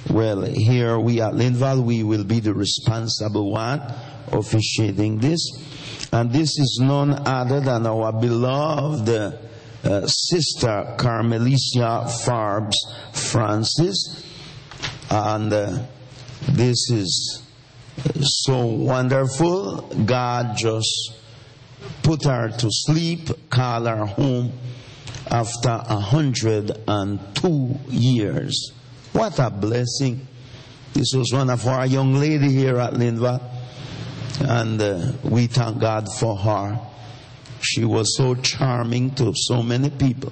Well, here we at Linval, we will be the responsible one officiating this. And this is none other than our beloved Sister Carmelicia Farbs Francis. And this is so wonderful. God just put her to sleep, call her home after 102 years. What a blessing. This was one of our young ladies here at Linval. And we thank God for her. She was so charming to so many people.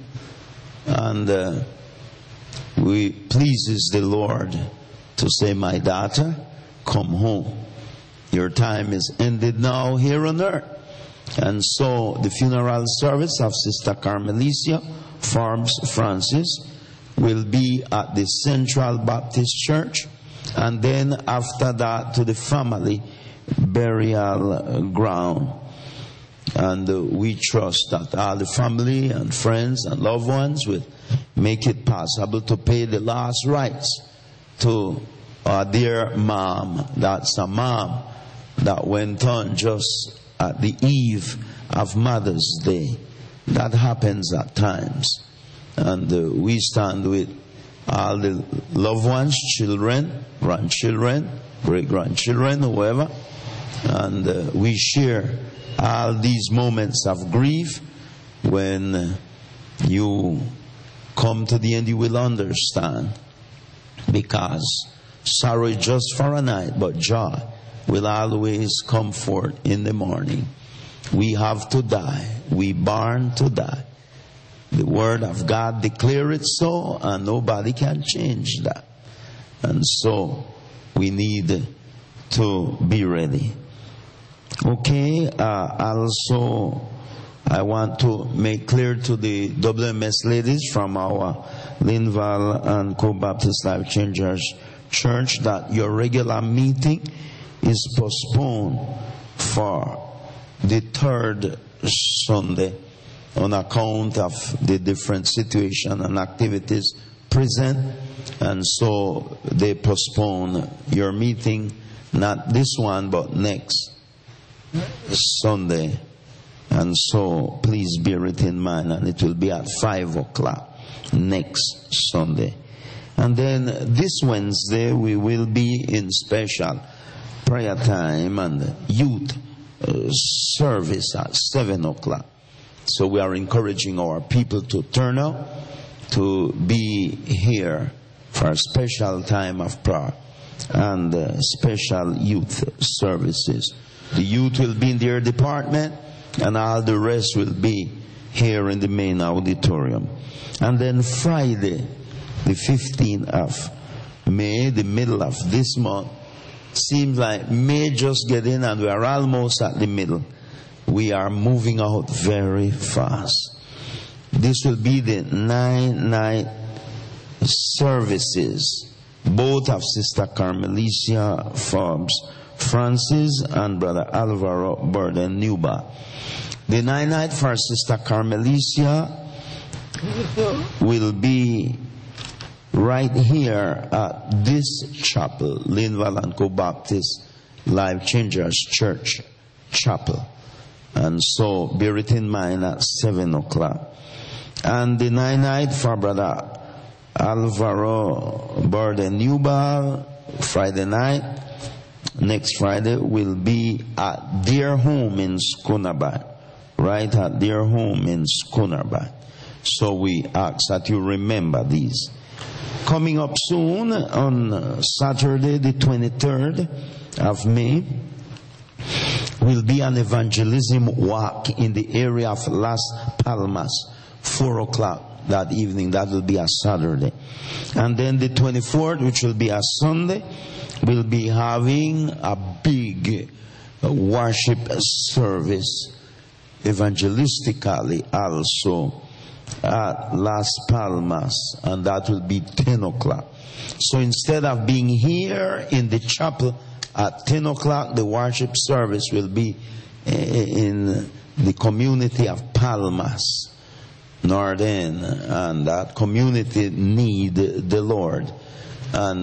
And we pleases the Lord to say, my daughter, come home. Your time is ended now here on earth. And so the funeral service of Sister Carmelicia Farbs Francis will be at the Central Baptist Church. And then after that to the family burial ground. And we trust that all the family and friends and loved ones will make it possible to pay the last rites to our dear mom. That's a mom that went on just at the eve of Mother's Day. That happens at times. And we stand with all the loved ones, children, grandchildren, great-grandchildren, whoever. And we share all these moments of grief. When you come to the end, you will understand. Because sorrow is just for a night, but joy will always come forth in the morning. We have to die. We born to die. The word of God declare it so, and nobody can change that. And so we need to be ready. Okay, also I want to make clear to the WMS ladies from our Linval and Co-Baptist Life Changers Church that your regular meeting is postponed for the third Sunday on account of the different situation and activities present. And so they postpone your meeting, not this one, but next Sunday. And so please bear it in mind, and it will be at 5 o'clock next Sunday. And then this Wednesday we will be in special prayer time and youth service at 7 o'clock. So we are encouraging our people to turn out to be here for a special time of prayer and special youth services. The youth will be in their department, and all the rest will be here in the main auditorium. And then Friday, the 15th of May, the middle of this month, seems like May just get in and we are almost at the middle. We are moving out very fast. This will be the 9-night services, both of Sister Carmelicia Farbs Francis and Brother Alvaro Burden Nuba. The 9-night for Sister Carmelicia will be right here at this chapel, Linval and Co-Baptist Life Changers Church Chapel. And so bear it in mind at 7 o'clock. And the 9-night for Brother Alvaro Burden Nuba, Friday night, next Friday, will be at their home in Schoonabad. Right at their home in Schoonabad. So we ask that you remember these. Coming up soon on Saturday the 23rd of May will be an evangelism walk in the area of Las Palmas, 4 o'clock that evening. That will be a Saturday. And then the 24th, which will be a Sunday, we'll be having a big worship service evangelistically also at Las Palmas, and that will be 10 o'clock. So instead of being here in the chapel at 10 o'clock, the worship service will be in the community of Palmas, North End, and that community need the Lord. And